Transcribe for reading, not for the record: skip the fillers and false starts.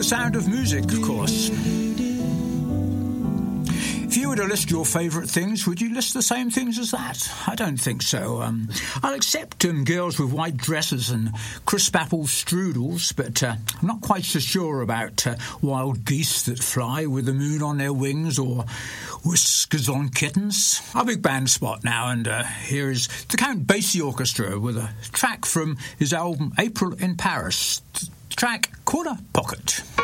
Sound of Music, of course. If you were to list your favourite things, would you list the same things as that? I don't think so. I'll accept girls with white dresses and crisp apple strudels, but I'm not quite so sure about wild geese that fly with the moon on their wings or whiskers on kittens. A big band spot now, and here is the Count Basie Orchestra with a track from his album April in Paris, the track Corner Pocket.